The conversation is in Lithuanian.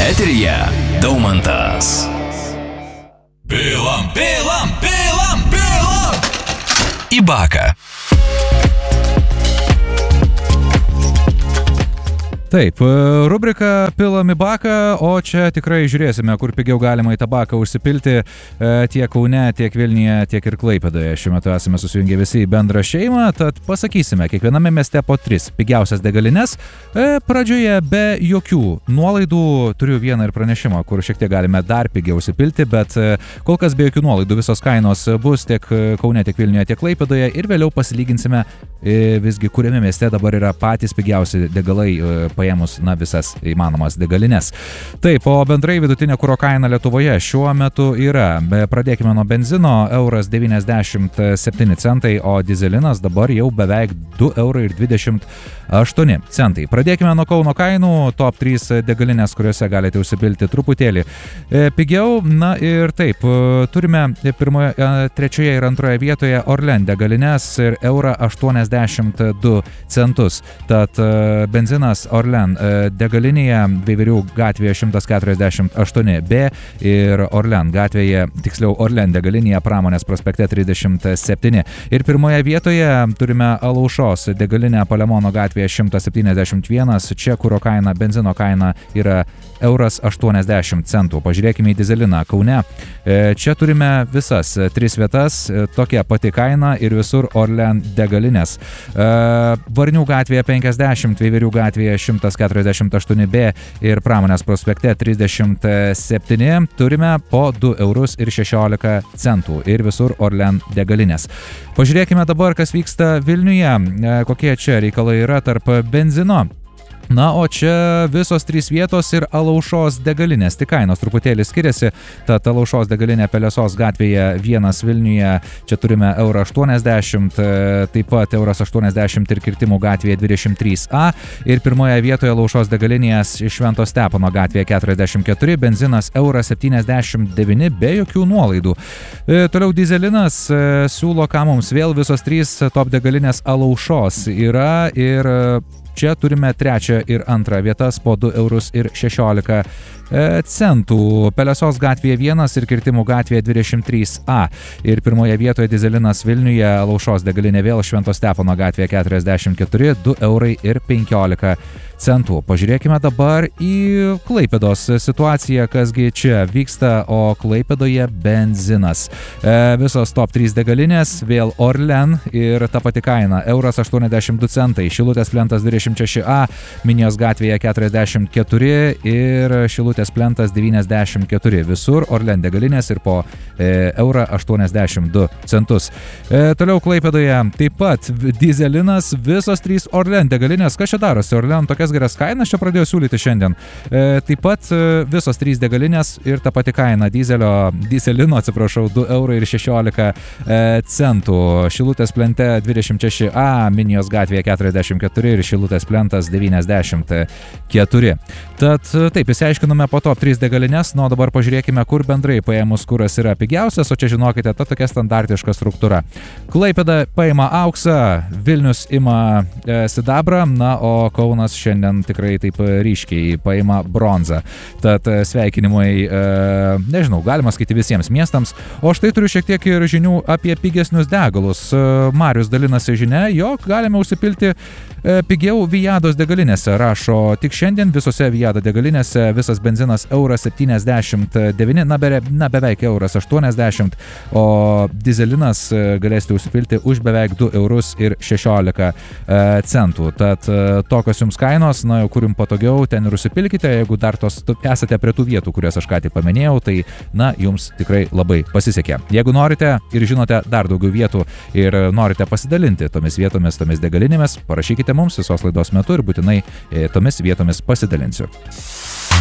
Eteryje Daumantas. Pilam Į baką. Taip, rubrika Pilam į baką, o čia tikrai žiūrėsime, kur pigiau galima į tą baką užsipilti tiek Kaune, tiek Vilniuje, tiek ir Klaipėdoje. Šiuo metu esame susijungę visi į bendrą šeimą, tad pasakysime, kiekviename mieste po 3 pigiausias degalines. Pradžioje be jokių nuolaidų turiu vieną ir pranešimą, kur šiek tiek galime dar pigiau užsipilti, bet kol kas be jokių nuolaidų visos kainos bus tiek Kaune, tiek Vilniuje, tiek Klaipėdoje ir vėliau pasilyginsime visgi, kuriame mieste dabar yra patys pigiausi degalai paėmus, visas įmanomas degalines. Taip, o bendrai vidutinė kuro kaina Lietuvoje šiuo metu yra, pradėkime nuo benzino, 1,97 €, o dizelinas dabar jau beveik 2,28 €. Pradėkime nuo Kauno kainų, top 3 degalinės, kuriuose galite užsipilti truputėlį pigiau. Na ir taip, turime pirmoje, trečioje ir antroje vietoje Orlen degalines ir 1,82 €. Tad benzinas Orlen degalinėje Veiverių gatvėje 148B ir Orlen gatvėje, tiksliau Orlen degalinėje Pramonės prospekte 37. Ir pirmoje vietoje turime Alaušos degalinę Palemono gatvėje 171. Čia kuro kaina, benzino kaina yra 1,80 €. Pažiūrėkime į dizeliną Kaune. Čia turime visas 3 vietas, tokia pati kaina ir visur Orlen degalinės. Varnių gatvėje 50, Veiverių gatvėje 148B ir Pramonės prospekte 37 turime po 2,16 € ir visur Orlen degalinės. Pažiūrėkime dabar, kas vyksta Vilniuje, kokie čia reikalai yra tarp benzino. Na, o čia visos 3 vietos ir Alaušos degalinės, tik kainos truputėlį skiriasi. Tad Alaušos degalinė Pelesos gatvėje 1 Vilniuje, čia turime 1,80 €, taip pat 1,80 € ir Kirtimų gatvėje 23A. Ir pirmoje vietoje Alaušos degalinės Švento Stepono gatvėje 44, benzinas 1,79 € be jokių nuolaidų. Toliau dizelinas siūlo, ką mums vėl visos 3 top degalinės Alaušos yra ir čia turime 3 ir 2 vietas po 2,16 €. Pelesos gatvėje 1 ir Kirtimų gatvėje 23A. Ir pirmoje vietoje dizelinas Vilniuje, Alaušos degalinė vėl Švento Stepono gatvėje 44, 2,15 €. Pažiūrėkime dabar į Klaipėdos situaciją, kasgi čia vyksta, o Klaipėdoje benzinas. Visos top 3 degalinės, vėl Orlen ir ta pati kaina, 1,82 €. Šilutės plentas 26A, Minijos gatvėje 44 ir Šilutės plentas 94. Visur Orlen degalinės ir po 1,82 €. Toliau Klaipėdoje taip pat dizelinas, visos 3 Orlen degalinės. Kas čia darosi? Orlen tokias geras kainas čia pradėjo siūlyti šiandien. Taip pat visos 3 degalinės ir ta pati kaina dizelino, 2,16 €. Šilutės plente 26A, Minijos gatvėje 44 ir Šilutės plentas 94. Tad taip, įsiaiškinome po top 3 degalinės, o dabar pažiūrėkime, kur bendrai paėmus kuras yra pigiausias, o čia žinokite, ta tokia standartiška struktūra. Klaipėda paima auksą, Vilnius ima sidabrą, na, o Kaunas šiandien tikrai taip ryškiai paima bronzą. Tad sveikinimai, nežinau, galima skaityti visiems miestams. O štai turiu šiek tiek ir žinių apie pigesnius degalus. Marius dalinasi žinia, jog galime užsipilti pigiau Vijados degalinėse. Rašo, tik šiandien visose Vijado degalinėse visas benzinas 1,79 €, beveik 1,80 €, o dizelinas galėsite užsipilti už beveik 2,16 €. Tad tokios jums kainos, na jau kur jums patogiau, ten ir užsipilkite. Jeigu dar esate prie tų vietų, kurias aš ką tik paminėjau, tai jums tikrai labai pasisekė. Jeigu norite ir žinote dar daugiau vietų ir norite pasidalinti tomis vietomis, tomis degalinėmis, parašykite mums visos laidos metu ir būtinai tomis vietomis pasidalinsiu.